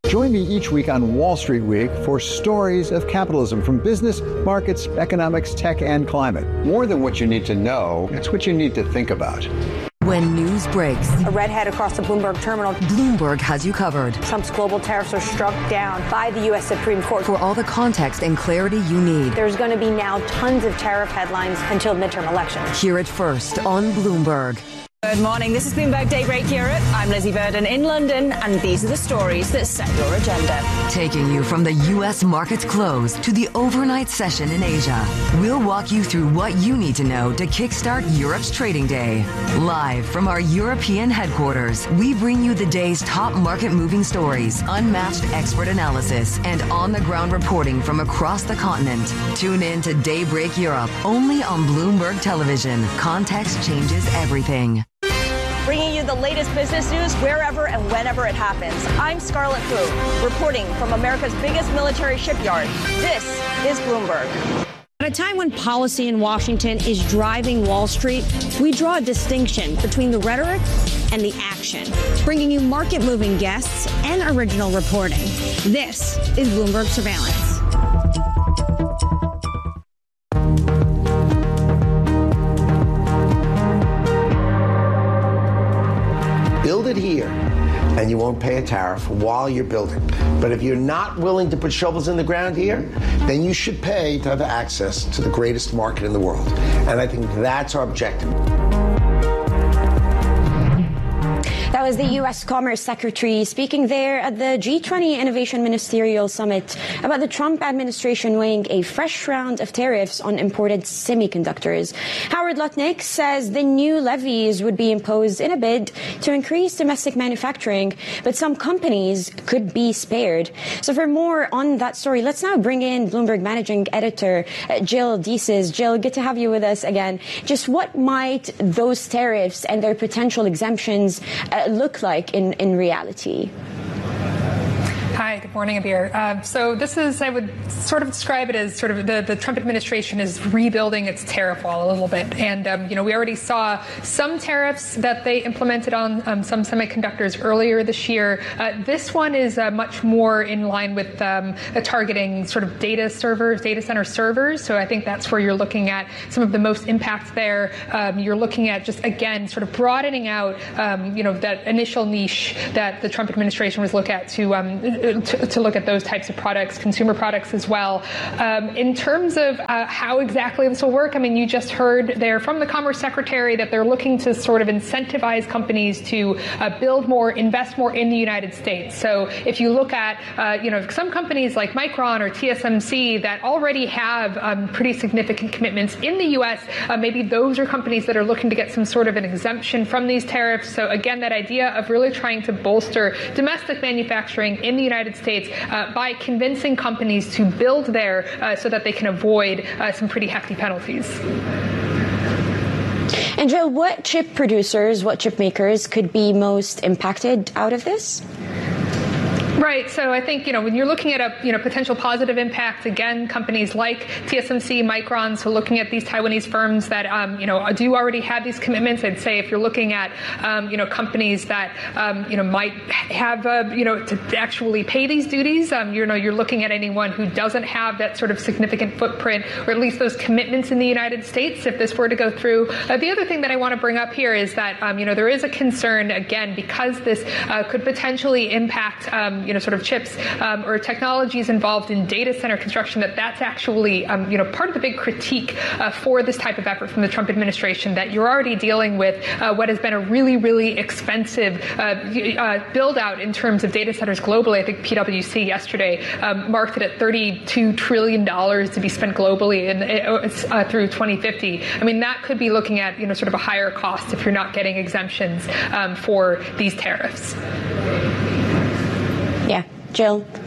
Join me each week on Wall Street Week for stories of capitalism from business, markets, economics, tech, and climate. More than what you need to know, it's what you need to think about. When news breaks, a redhead across the Bloomberg terminal. Bloomberg has you covered. Trump's global tariffs are struck down by the U.S. Supreme Court. For all the context and clarity you need. There's going to be now tons of tariff headlines until midterm elections. Hear it first on Bloomberg. Good morning. This is Bloomberg Daybreak Europe. I'm Lizzie Burden in London, and these are the stories that set your agenda. Taking you from the U.S. market's close to the overnight session in Asia. We'll walk you through what you need to know to kickstart Europe's trading day. Live from our European headquarters, we bring you the day's top market-moving stories, unmatched expert analysis, and on-the-ground reporting from across the continent. Tune in to Daybreak Europe, only on Bloomberg Television. Context changes everything. Bringing you the latest business news wherever and whenever it happens. I'm Scarlett Fu, reporting from America's biggest military shipyard. This is Bloomberg. At a time when policy in Washington is driving Wall Street, we draw a distinction between the rhetoric and the action, bringing you market-moving guests and original reporting. This is Bloomberg Surveillance. Build it here, and you won't pay a tariff while you're building. But if you're not willing to put shovels in the ground here, then you should pay to have access to the greatest market in the world. And I think that's our objective. That was the U.S. Commerce Secretary speaking there at the G20 Innovation Ministerial Summit about the Trump administration weighing a fresh round of tariffs on imported semiconductors. Howard Lutnick says the new levies would be imposed in a bid to increase domestic manufacturing, but some companies could be spared. So for more on that story, let's now bring in Bloomberg Managing Editor Jill Deeses. Jill, good to have you with us again. Just what might those tariffs and their potential exemptions look like in reality? Hi, good morning, Abir. So this is, I would sort of describe it as sort of the Trump administration is rebuilding its tariff wall a little bit. And, we already saw some tariffs that they implemented on some semiconductors earlier this year. This one is much more in line with targeting sort of data center servers. So I think that's where you're looking at some of the most impact there. You're looking at just, again, sort of broadening out, that initial niche that the Trump administration was looking at to look at those types of products, consumer products as well. In terms of how exactly this will work, I mean, you just heard there from the Commerce Secretary that they're looking to sort of incentivize companies to build more, invest more in the United States. So if you look at, some companies like Micron or TSMC that already have pretty significant commitments in the U.S., maybe those are companies that are looking to get some sort of an exemption from these tariffs. So again, that idea of really trying to bolster domestic manufacturing in the United States by convincing companies to build there so that they can avoid some pretty hefty penalties. And Jill, what chip producers, what chip makers could be most impacted out of this? Right. So I think, when you're looking at a, potential positive impact, again, companies like TSMC, Micron, so looking at these Taiwanese firms that, do already have these commitments, I'd say if you're looking at, companies that, might have, to actually pay these duties, you're looking at anyone who doesn't have that sort of significant footprint, or at least those commitments in the United States, if this were to go through. The other thing that I want to bring up here is that, there is a concern, again, because this could potentially impact, sort of chips or technologies involved in data center construction, that's actually, part of the big critique for this type of effort from the Trump administration, that you're already dealing with what has been a really, really expensive build out in terms of data centers globally. I think PwC yesterday marked it at $32 trillion to be spent globally through 2050. I mean, that could be looking at, sort of a higher cost if you're not getting exemptions for these tariffs. Yeah. Jill,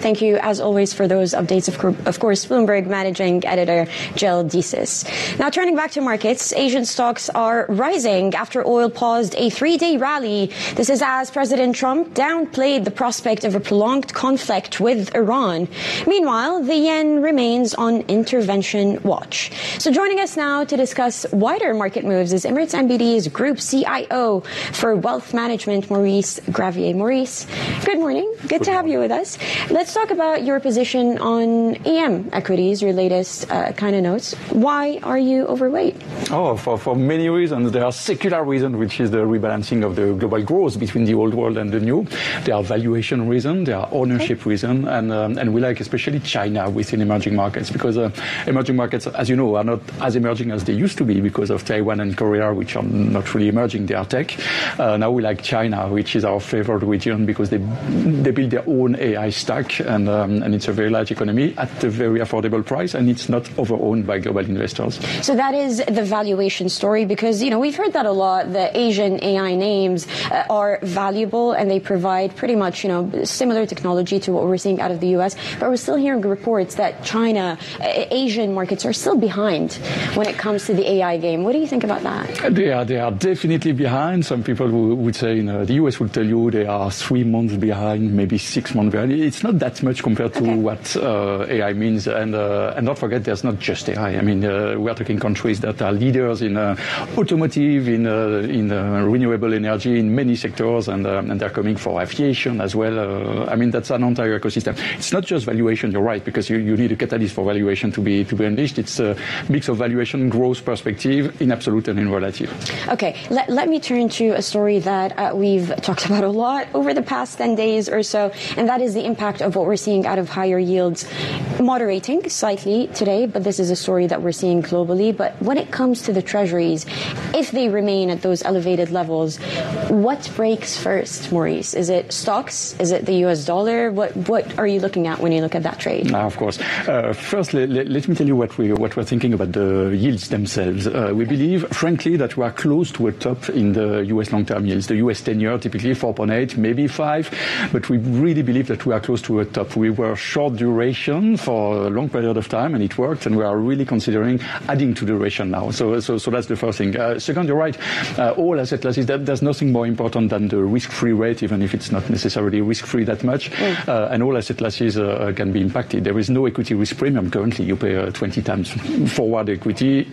Thank you, as always, for those updates. Of course, Bloomberg Managing Editor Jill Desis. Now, turning back to markets, Asian stocks are rising after oil paused a 3-day rally. This is as President Trump downplayed the prospect of a prolonged conflict with Iran. Meanwhile, the yen remains on intervention watch. So joining us now to discuss wider market moves is Emirates NBD's Group CIO for Wealth Management, Maurice Gravier. Maurice, good morning. Good to have you with us. Let's talk about your position on EM equities, your latest kind of notes. Why are you overweight? Oh, for many reasons. There are secular reasons, which is the rebalancing of the global growth between the old world and the new. There are valuation reasons, there are ownership reasons, and we like especially China within emerging markets, because emerging markets, as you know, are not as emerging as they used to be because of Taiwan and Korea, which are not really emerging. They are tech. Now we like China, which is our favorite region because they build their own AI stack, and it's a very large economy at a very affordable price, and it's not overowned by global investors. So that is the valuation story, because, we've heard that a lot. The Asian AI names are valuable and they provide pretty much, similar technology to what we're seeing out of the U.S. But we're still hearing reports that China, Asian markets are still behind when it comes to the AI game. What do you think about that? They are definitely behind. Some people would say, the U.S. will tell you they are 3 months behind, maybe 6 months behind. It's not that much compared to what AI means. And don't forget, there's not just AI. I mean, we are talking countries that are leaders in automotive, in renewable energy, in many sectors, and they're coming for aviation as well. That's an entire ecosystem. It's not just valuation, you're right, because you need a catalyst for valuation to be unleashed. It's a mix of valuation, growth perspective, in absolute and in relative. Okay, let me turn to a story that we've talked about a lot over the past 10 days or so, and that is the impact of what we're seeing out of higher yields moderating slightly today, but this is a story that we're seeing globally. But when it comes to the treasuries, if they remain at those elevated levels, what breaks first, Maurice? Is it stocks? Is it the US dollar? What are you looking at when you look at that trade? Of course. First, let me tell you what we're thinking about the yields themselves. We believe, frankly, that we are close to a top in the US long-term yields. The US 10-year typically 4.8, maybe 5, but we really believe that we are close to a top. We were short duration for a long period of time, and it worked, and we are really considering adding to duration now. So that's the first thing. Second, you're right. All asset classes, there's nothing more important than the risk-free rate, even if it's not necessarily risk-free that much. And all asset classes can be impacted. There is no equity risk premium currently. You pay 20 times forward equity,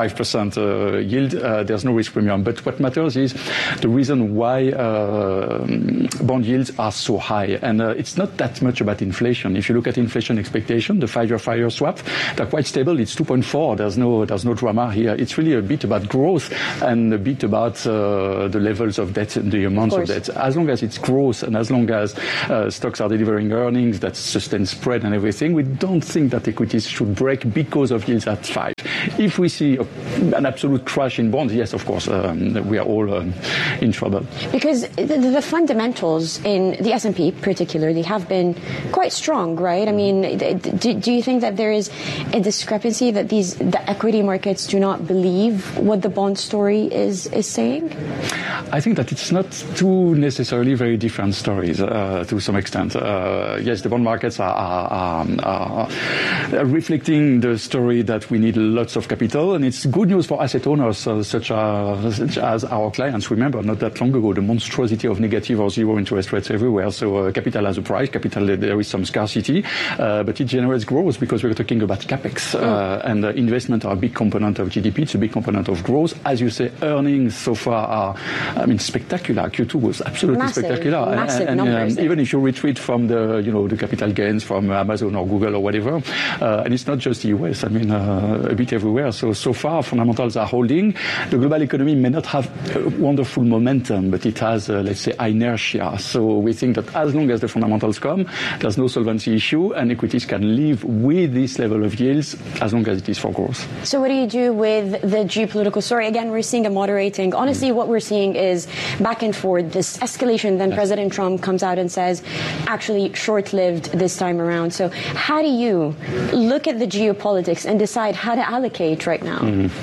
5% yield. There's no risk premium. But what matters is the reason why bond yields are so high. And it's not that much about inflation. If you look at inflation expectation, the 5-year swap, they're quite stable. It's 2.4. There's no drama here. It's really a bit about growth and a bit about the levels of debt and the amounts of debt. As long as it's growth and as long as stocks are delivering earnings that sustain spread and everything, we don't think that equities should break because of yields at 5. If we see an absolute crash in bonds, yes, of course, we are all in trouble. Because the fundamentals in the S&P particularly have been quite strong, right? I mean, do you think that there is a discrepancy that the equity markets do not believe what the bond story is saying? I think that it's not two necessarily very different stories to some extent. Yes, the bond markets are reflecting the story that we need lots of capital, and it's good news for asset owners such as our clients. Remember, not that long ago, the monstrosity of negative or zero interest rates everywhere. So capital has a price. Capital, there is some scarcity, but it generates growth because we're talking about capex, and investment are a big component of GDP. It's a big component of growth. As you say, earnings so far are, spectacular. Q2 was absolutely spectacular. Massive numbers. Even if you retreat from the capital gains from Amazon or Google or whatever, and it's not just the US. A bit everywhere. So far, fundamentals are holding. The global economy may not have wonderful momentum, but it has, let's say, inertia. So we think that as long as the fundamentals come, there's no solvency issue, and equities can live with this level of yields as long as it is for growth. So what do you do with the geopolitical story? Again, we're seeing a moderating. Honestly, what we're seeing is back and forth, this escalation. Then President Trump comes out and says, actually short-lived this time around. So how do you look at the geopolitics and decide how to allocate right now?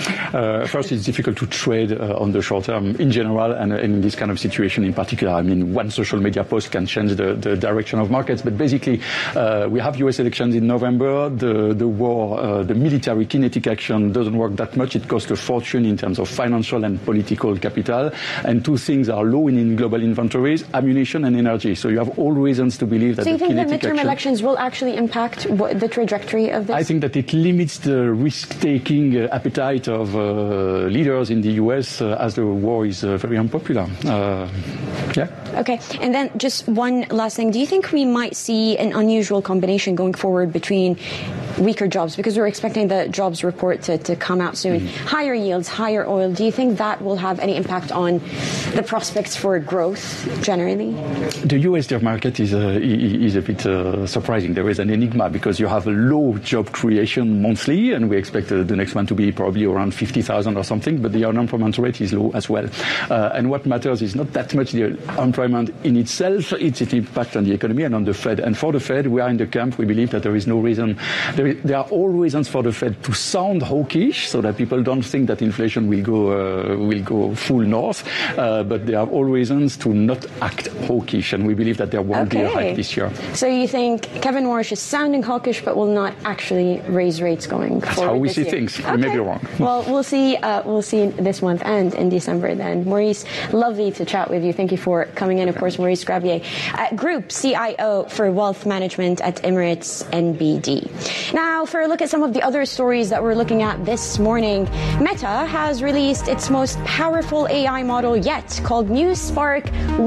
First, it's difficult to trade on the short term in general, and in this kind of situation in particular. I mean, one social media post can change the direction of markets. But basically, we have U.S. elections in November. The war, the military kinetic action doesn't work that much. It costs a fortune in terms of financial and political capital. And two things are low in global inventories: ammunition and energy. So you have all reasons to believe that. So you think the midterm elections will actually impact the trajectory of this? I think that it limits the risk-taking appetite of leaders in the U.S. As the war is very unpopular. Yeah. Okay. And then just one last thing. Do you think we might see an unusual combination going forward between weaker jobs, because we're expecting the jobs report to come out soon, higher yields, higher oil? Do you think that will have any impact on the prospects for growth generally? The U.S. job market is a bit surprising. There is an enigma because you have a low job creation monthly, and we expect the next one to be probably around 50,000 or something, but the unemployment rate is low as well. And what matters is not that much the unemployment in itself, it's its impact on the economy and on the Fed. And for the Fed, we are in the camp. We believe that there is no reason. There are all reasons for the Fed to sound hawkish, so that people don't think that inflation will go full north. But there are all reasons to not act hawkish, and we believe that there won't be a hike this year. So you think Kevin Warsh is sounding hawkish, but will not actually raise rates going forward? That's how we see year. things. Okay. We may be wrong. Well, we'll see. We'll see this month and in December. Then, Maurice, lovely to chat with you. Thank you for coming in. Of course, Maurice Grabier, Group CIO for Wealth Management at Emirates NBD. Now, for a look at some of the other stories that we're looking at this morning, Meta has released its most powerful AI model yet, called Muse Spark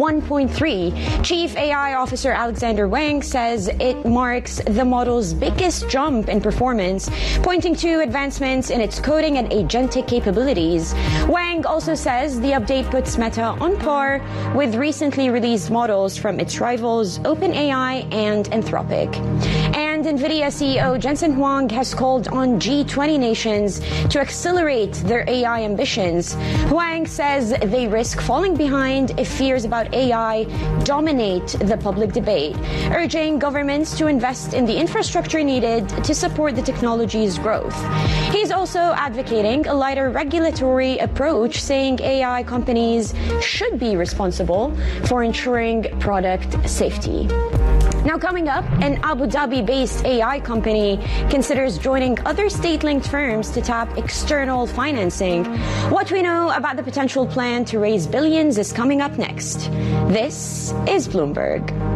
1.3. Chief AI Officer Alexander Wang says it marks the model's biggest jump in performance, pointing to advancements in its coding and agentic capabilities. Wang also says the update puts Meta on par with recently released models from its rivals OpenAI and Anthropic. And NVIDIA CEO Jensen Huang has called on G20 nations to accelerate their AI ambitions. Huang says they risk falling behind if fears about AI dominate the public debate, urging governments to invest in the infrastructure needed to support the technology's growth. He's also advocating a lighter regulatory approach, saying AI companies should be responsible for ensuring product safety. Now, coming up, an Abu Dhabi-based AI company considers joining other state-linked firms to tap external financing. What we know about the potential plan to raise billions is coming up next. This is Bloomberg.